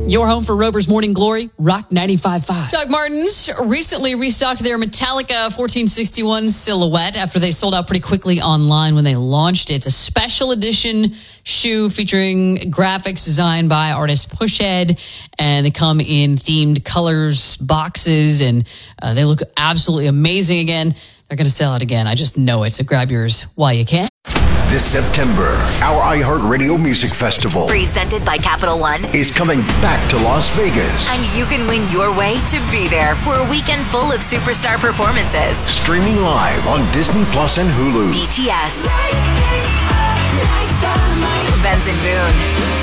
Your home for Rover's Morning Glory, Rock 95.5. Doc Martens recently restocked their Metallica 1461 silhouette after they sold out pretty quickly online when they launched it. It's a special edition shoe featuring graphics designed by artist Pushhead, and they come in themed colors, boxes, and they look absolutely amazing again. They're going to sell out again. I just know it, so grab yours while you can. This September, our iHeartRadio Music Festival, presented by Capital One, is coming back to Las Vegas. And you can win your way to be there for a weekend full of superstar performances. Streaming live on Disney Plus and Hulu. BTS, Benson Boone,